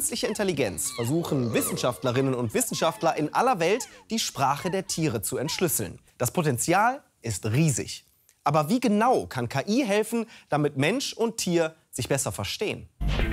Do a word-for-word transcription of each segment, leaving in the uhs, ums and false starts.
künstliche Intelligenz versuchen Wissenschaftlerinnen und Wissenschaftler in aller Welt, die Sprache der Tiere zu entschlüsseln. Das Potenzial ist riesig. Aber wie genau kann K I helfen, damit Mensch und Tier sich besser verstehen?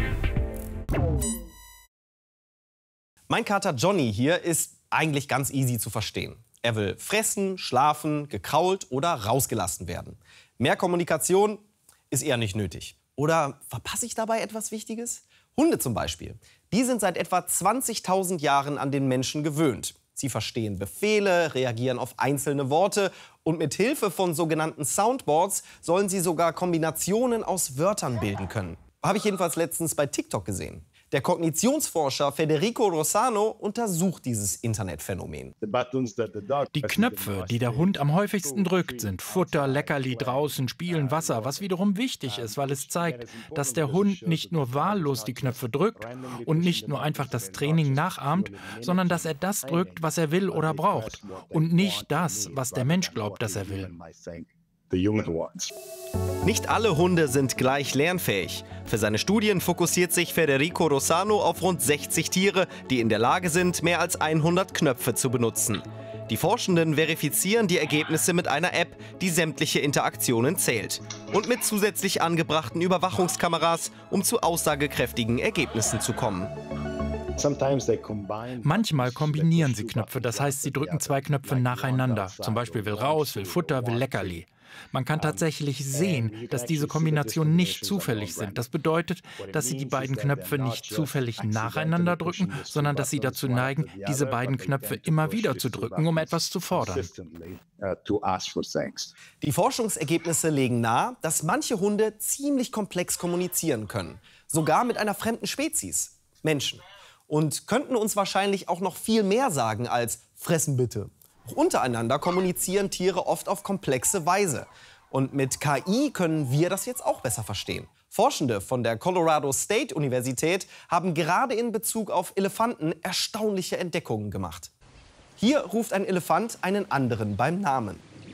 Mein Kater Johnny hier ist eigentlich ganz easy zu verstehen. Er will fressen, schlafen, gekrault oder rausgelassen werden. Mehr Kommunikation ist eher nicht nötig. Oder verpasse ich dabei etwas Wichtiges? Hunde zum Beispiel. Die sind seit etwa zwanzigtausend Jahren an den Menschen gewöhnt. Sie verstehen Befehle, reagieren auf einzelne Worte und mit Hilfe von sogenannten Soundboards sollen sie sogar Kombinationen aus Wörtern bilden können. Habe ich jedenfalls letztens bei TikTok gesehen. Der Kognitionsforscher Federico Rossano untersucht dieses Internetphänomen. Die Knöpfe, die der Hund am häufigsten drückt, sind Futter, Leckerli, draußen, Spielen, Wasser, was wiederum wichtig ist, weil es zeigt, dass der Hund nicht nur wahllos die Knöpfe drückt und nicht nur einfach das Training nachahmt, sondern dass er das drückt, was er will oder braucht und nicht das, was der Mensch glaubt, dass er will. Nicht alle Hunde sind gleich lernfähig. Für seine Studien fokussiert sich Federico Rossano auf rund sechzig Tiere, die in der Lage sind, mehr als hundert Knöpfe zu benutzen. Die Forschenden verifizieren die Ergebnisse mit einer App, die sämtliche Interaktionen zählt. Und mit zusätzlich angebrachten Überwachungskameras, um zu aussagekräftigen Ergebnissen zu kommen. Manchmal kombinieren sie Knöpfe, das heißt, sie drücken zwei Knöpfe nacheinander. Zum Beispiel will raus, will Futter, will Leckerli. Man kann tatsächlich sehen, dass diese Kombinationen nicht zufällig sind. Das bedeutet, dass sie die beiden Knöpfe nicht zufällig nacheinander drücken, sondern dass sie dazu neigen, diese beiden Knöpfe immer wieder zu drücken, um etwas zu fordern. Die Forschungsergebnisse legen nahe, dass manche Hunde ziemlich komplex kommunizieren können. Sogar mit einer fremden Spezies, Menschen. Und könnten uns wahrscheinlich auch noch viel mehr sagen als „fressen bitte". Auch untereinander kommunizieren Tiere oft auf komplexe Weise. Und mit K I können wir das jetzt auch besser verstehen. Forschende von der Colorado State Universität haben gerade in Bezug auf Elefanten erstaunliche Entdeckungen gemacht. Hier ruft ein Elefant einen anderen beim Namen.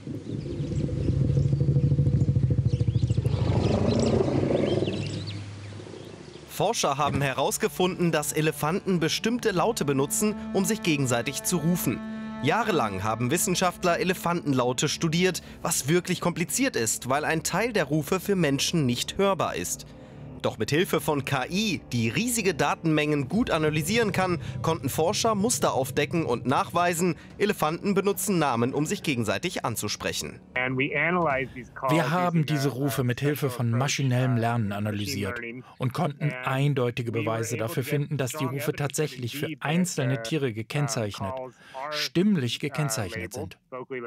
Forscher haben herausgefunden, dass Elefanten bestimmte Laute benutzen, um sich gegenseitig zu rufen. Jahrelang haben Wissenschaftler Elefantenlaute studiert, was wirklich kompliziert ist, weil ein Teil der Rufe für Menschen nicht hörbar ist. Doch mit Hilfe von K I, die riesige Datenmengen gut analysieren kann, konnten Forscher Muster aufdecken und nachweisen, Elefanten benutzen Namen, um sich gegenseitig anzusprechen. Wir haben diese Rufe mit Hilfe von maschinellem Lernen analysiert und konnten eindeutige Beweise dafür finden, dass die Rufe tatsächlich für einzelne Tiere gekennzeichnet, stimmlich gekennzeichnet sind.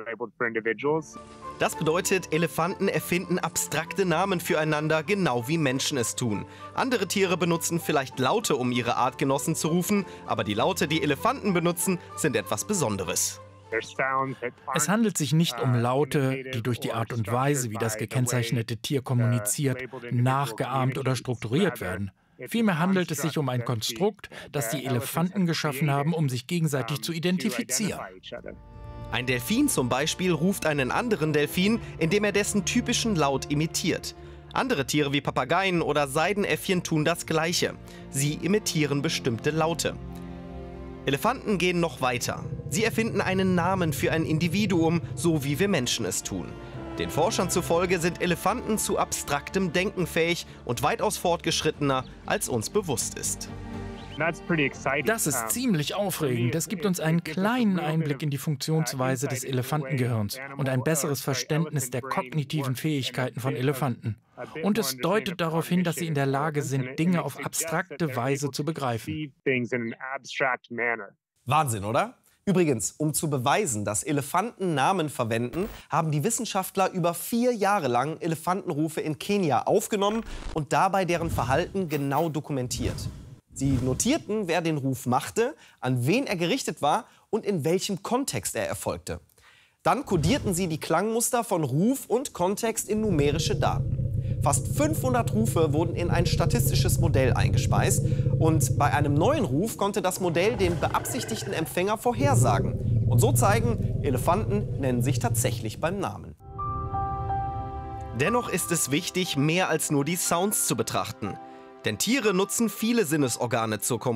Das bedeutet, Elefanten erfinden abstrakte Namen füreinander, genau wie Menschen es tun. Andere Tiere benutzen vielleicht Laute, um ihre Artgenossen zu rufen, aber die Laute, die Elefanten benutzen, sind etwas Besonderes. Es handelt sich nicht um Laute, die durch die Art und Weise, wie das gekennzeichnete Tier kommuniziert, nachgeahmt oder strukturiert werden. Vielmehr handelt es sich um ein Konstrukt, das die Elefanten geschaffen haben, um sich gegenseitig zu identifizieren. Ein Delfin zum Beispiel ruft einen anderen Delfin, indem er dessen typischen Laut imitiert. Andere Tiere wie Papageien oder Seidenäffchen tun das Gleiche. Sie imitieren bestimmte Laute. Elefanten gehen noch weiter. Sie erfinden einen Namen für ein Individuum, so wie wir Menschen es tun. Den Forschern zufolge sind Elefanten zu abstraktem Denken fähig und weitaus fortgeschrittener, als uns bewusst ist. Das ist ziemlich aufregend. Es gibt uns einen kleinen Einblick in die Funktionsweise des Elefantengehirns und ein besseres Verständnis der kognitiven Fähigkeiten von Elefanten. Und es deutet darauf hin, dass sie in der Lage sind, Dinge auf abstrakte Weise zu begreifen. Wahnsinn, oder? Übrigens, um zu beweisen, dass Elefanten Namen verwenden, haben die Wissenschaftler über vier Jahre lang Elefantenrufe in Kenia aufgenommen und dabei deren Verhalten genau dokumentiert. Sie notierten, wer den Ruf machte, an wen er gerichtet war und in welchem Kontext er erfolgte. Dann kodierten sie die Klangmuster von Ruf und Kontext in numerische Daten. Fast fünfhundert Rufe wurden in ein statistisches Modell eingespeist und bei einem neuen Ruf konnte das Modell den beabsichtigten Empfänger vorhersagen und so zeigen, Elefanten nennen sich tatsächlich beim Namen. Dennoch ist es wichtig, mehr als nur die Sounds zu betrachten. Denn Tiere nutzen viele Sinnesorgane zur Kommunikation.